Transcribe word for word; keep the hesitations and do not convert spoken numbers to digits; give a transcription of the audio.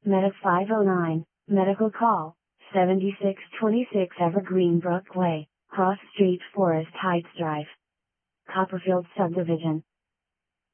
Medic five oh nine, Medical Call, seventy-six twenty-six Evergreen Brook Way, Cross Street Forest Heights Drive, Copperfield Subdivision.